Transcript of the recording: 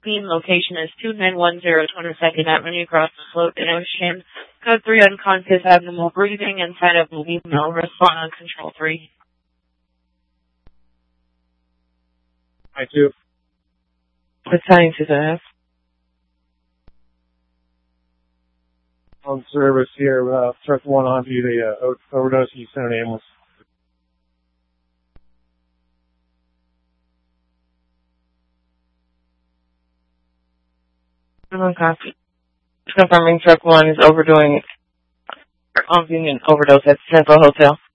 scene location is 2910 22nd Avenue, across the float in Ocean. Code 3, unconscious, abnormal breathing, inside of a female. Respond on control 3. I do. What scientist I have? On service here, truck 1 onto the overdose, you sent an ambulance. I'm copy. Confirming truck 1 is overdoing an overdose at Central Hotel.